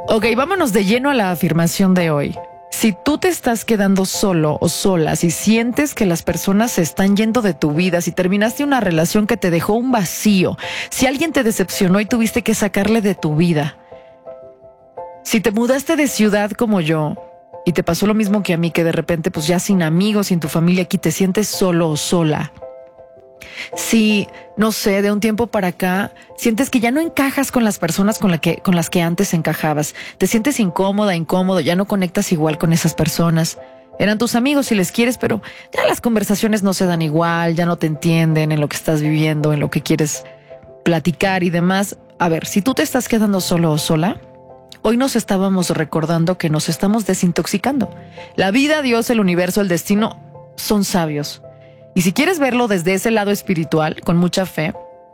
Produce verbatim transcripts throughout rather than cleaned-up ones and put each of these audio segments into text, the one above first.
Ok, vámonos de lleno a la afirmación de hoy. Si tú te estás quedando solo o sola, si sientes que las personas se están yendo de tu vida, si terminaste una relación que te dejó un vacío, si alguien te decepcionó y tuviste que sacarle de tu vida, si te mudaste de ciudad como yo y te pasó lo mismo que a mí, que de repente pues ya sin amigos, sin tu familia aquí te sientes solo o sola, si, no sé, de un tiempo para acá sientes que ya no encajas con las personas con, la que, con las que antes encajabas, te sientes incómoda, incómodo, ya no conectas igual con esas personas. Eran tus amigos si les quieres, pero ya las conversaciones no se dan igual, ya no te entienden en lo que estás viviendo, en lo que quieres platicar y demás. A ver, si tú te estás quedando solo o sola, hoy nos estábamos recordando que nos estamos desintoxicando. La vida, Dios, el universo, el destino son sabios. Y si quieres verlo desde ese lado espiritual, con mucha fe,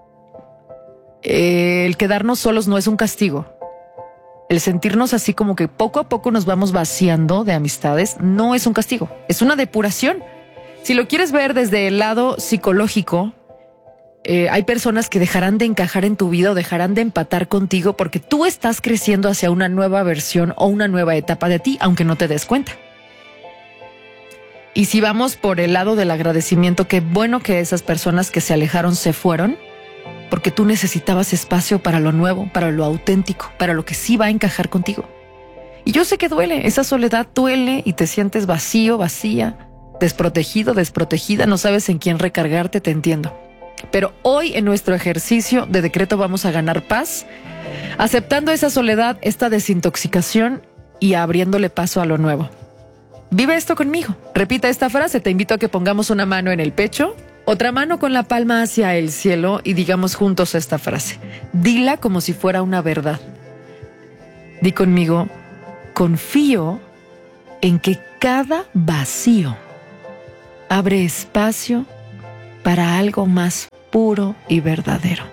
eh, el quedarnos solos no es un castigo. El sentirnos así como que poco a poco nos vamos vaciando de amistades no es un castigo, es una depuración. Si lo quieres ver desde el lado psicológico, eh, hay personas que dejarán de encajar en tu vida o dejarán de empatar contigo porque tú estás creciendo hacia una nueva versión o una nueva etapa de ti, aunque no te des cuenta. Y si vamos por el lado del agradecimiento, qué bueno que esas personas que se alejaron se fueron, porque tú necesitabas espacio para lo nuevo, para lo auténtico, para lo que sí va a encajar contigo. Y yo sé que duele, esa soledad duele y te sientes vacío, vacía, desprotegido, desprotegida, no sabes en quién recargarte, te entiendo. Pero hoy en nuestro ejercicio de decreto vamos a ganar paz, aceptando esa soledad, esta desintoxicación y abriéndole paso a lo nuevo. Vive esto conmigo. Repita esta frase. Te invito a que pongamos una mano en el pecho, otra mano con la palma hacia el cielo y digamos juntos esta frase. Dila como si fuera una verdad. Di conmigo, confío en que cada vacío abre espacio para algo más puro y verdadero.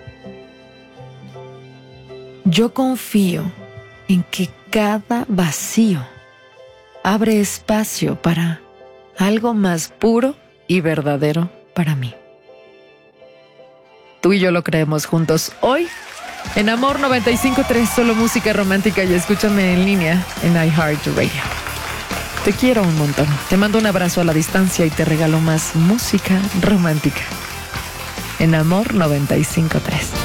Yo confío en que cada vacío abre espacio para algo más puro y verdadero para mí. Tú y yo lo creemos juntos hoy en Amor noventa y cinco punto tres, solo música romántica, y escúchame en línea en iHeartRadio. Te quiero un montón. Te mando un abrazo a la distancia y te regalo más música romántica en Amor noventa y cinco punto tres.